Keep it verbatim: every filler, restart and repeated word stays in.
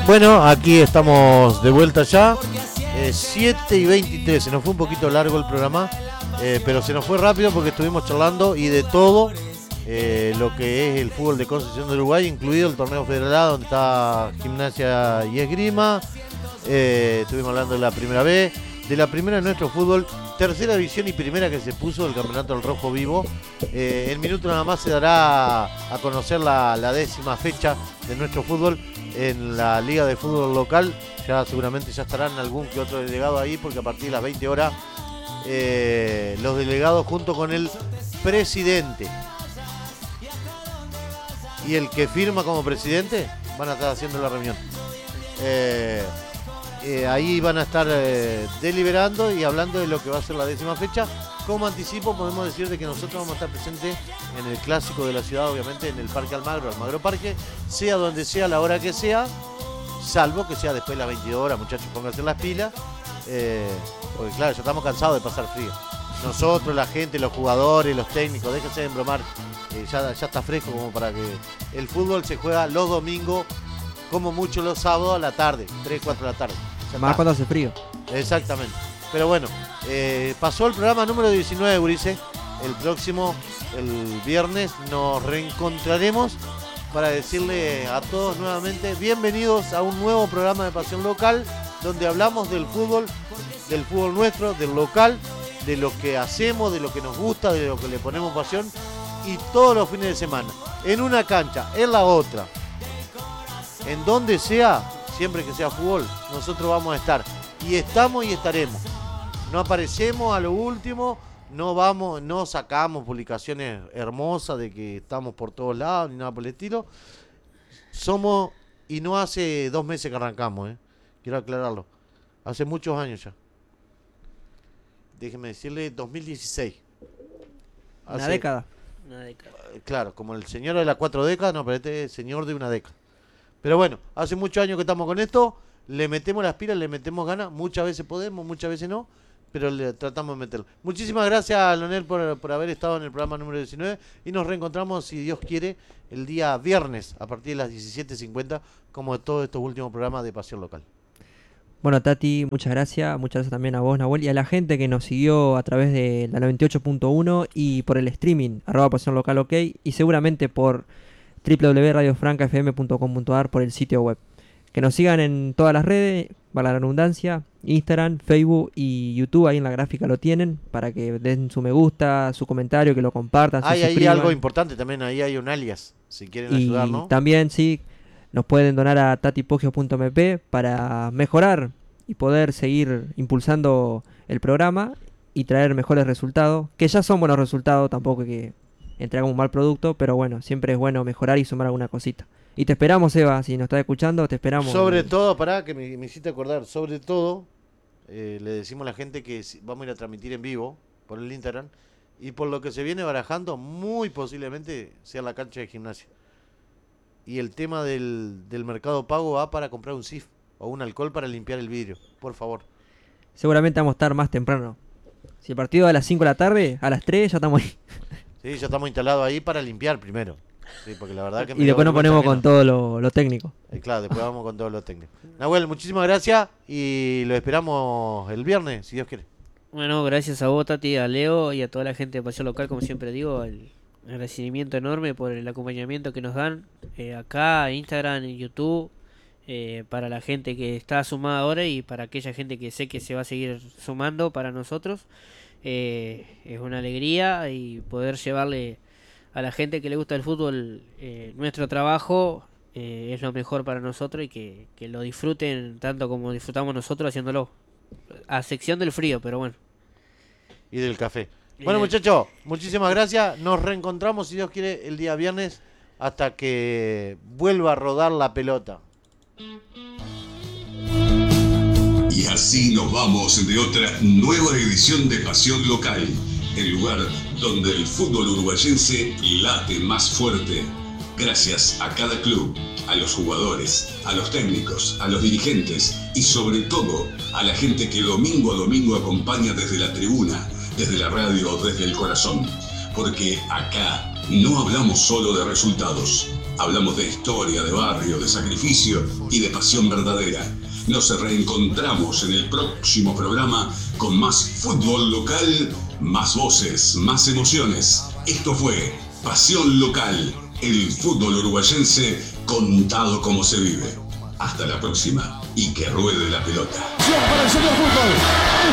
Bueno, aquí estamos de vuelta ya, eh, siete y veintitrés, se nos fue un poquito largo el programa, eh, pero se nos fue rápido porque estuvimos charlando y de todo eh, lo que es el fútbol de Concepción de Uruguay, incluido el torneo federal donde está Gimnasia y Esgrima, eh, estuvimos hablando de la primera B, de la primera de nuestro fútbol, tercera división y primera que se puso del campeonato del Rojo Vivo. Eh, en minuto nada más se dará a conocer la, la décima fecha de nuestro fútbol en la Liga de Fútbol Local. Ya seguramente ya estarán algún que otro delegado ahí, porque a partir de las veinte horas eh, los delegados junto con el presidente y el que firma como presidente van a estar haciendo la reunión. Eh, eh, ahí van a estar eh, deliberando y hablando de lo que va a ser la décima fecha. Como anticipo, podemos decir de que nosotros vamos a estar presentes en el clásico de la ciudad, obviamente en el Parque Almagro, Almagro Parque, sea donde sea, la hora que sea, salvo que sea después de las veintidós horas, muchachos, pónganse las pilas, eh, porque claro, ya estamos cansados de pasar frío. Nosotros, la gente, los jugadores, los técnicos, déjense de embromar, eh, ya, ya está fresco como para que el fútbol se juega los domingos, como mucho los sábados a la tarde, tres, cuatro de la tarde. Ya Más está. cuando hace frío. Exactamente. Pero bueno, eh, pasó el programa número diecinueve, Gurice. El próximo, el viernes, nos reencontraremos para decirle a todos nuevamente bienvenidos a un nuevo programa de Pasión Local, donde hablamos del fútbol, del fútbol nuestro, del local, de lo que hacemos, de lo que nos gusta, de lo que le ponemos pasión, y todos los fines de semana, en una cancha, en la otra, en donde sea, siempre que sea fútbol, nosotros vamos a estar. Y estamos y estaremos. No aparecemos a lo último, no vamos, no sacamos publicaciones hermosas de que estamos por todos lados ni nada por el estilo. Somos, y no hace dos meses que arrancamos, ¿eh? Quiero aclararlo. Hace muchos años ya. Déjeme decirle, dos mil dieciséis. Una Hace, década. Una década. Claro, como el señor de las cuatro décadas, no, pero este es el señor de una década. Pero bueno, hace muchos años que estamos con esto, le metemos las pilas, le metemos ganas, muchas veces podemos, muchas veces no, pero le tratamos de meterlo. Muchísimas gracias, Leonel, por, por haber estado en el programa número diecinueve y nos reencontramos, si Dios quiere, el día viernes a partir de las diecisiete cincuenta, como de todos estos últimos programas de Pasión Local. Bueno, Tati, muchas gracias. Muchas gracias también a vos, Nahuel, y a la gente que nos siguió a través de la noventa y ocho punto uno y por el streaming, arroba Pasión Local OK, y seguramente por doble u doble u doble u punto radio franca f m punto com punto a r por el sitio web. Que nos sigan en todas las redes, para la redundancia, Instagram, Facebook y YouTube, ahí en la gráfica lo tienen, para que den su me gusta, su comentario, que lo compartan, se Hay ahí suscriban. algo importante también, ahí hay un alias, si quieren Y ayudarnos. también, sí, nos pueden donar a tatipogio punto m p para mejorar y poder seguir impulsando el programa y traer mejores resultados, que ya son buenos resultados, tampoco que entregamos un mal producto, pero bueno, siempre es bueno mejorar y sumar alguna cosita. Y te esperamos, Eva, si nos estás escuchando, te esperamos. Sobre todo, pará, que me, me hiciste acordar, sobre todo, eh, le decimos a la gente que si- vamos a ir a transmitir en vivo por el Instagram, y por lo que se viene barajando, muy posiblemente sea la cancha de Gimnasia. Y el tema del, del mercado pago va para comprar un S I F o un alcohol para limpiar el vidrio, por favor. Seguramente vamos a estar más temprano. Si el partido es a las cinco de la tarde, a las tres ya estamos ahí. Sí, ya estamos instalados ahí para limpiar primero. Sí, porque la verdad que me Y después dio nos ponemos vergüenza con ajena. todo lo, lo técnico. Eh, claro, después vamos con todos los técnicos. Nahuel, muchísimas gracias y lo esperamos el viernes, si Dios quiere. Bueno, gracias a vos, Tati, a Leo y a toda la gente de Pasión Local, como siempre digo, el agradecimiento enorme por el acompañamiento que nos dan eh, acá, en Instagram, en YouTube, eh, para la gente que está sumada ahora y para aquella gente que sé que se va a seguir sumando para nosotros. Eh, es una alegría y poder llevarle a la gente que le gusta el fútbol eh, nuestro trabajo eh, es lo mejor para nosotros y que, que lo disfruten tanto como disfrutamos nosotros haciéndolo. A sección del frío, pero bueno. Y del café. Y Bueno, del- muchachos, muchísimas gracias. Nos reencontramos, si Dios quiere, el día viernes hasta que vuelva a rodar la pelota. Y así nos vamos de otra nueva edición de Pasión Local, el lugar donde el fútbol uruguayense late más fuerte. Gracias a cada club, a los jugadores, a los técnicos, a los dirigentes y sobre todo a la gente que domingo a domingo acompaña desde la tribuna, desde la radio o desde el corazón. Porque acá no hablamos solo de resultados, Hablamos de historia, de barrio, de sacrificio y de pasión verdadera. Nos reencontramos en el próximo programa con más fútbol local, más voces, más emociones. Esto fue Pasión Local, el fútbol uruguayense contado como se vive. Hasta la próxima y que ruede la pelota. Para el señor fútbol.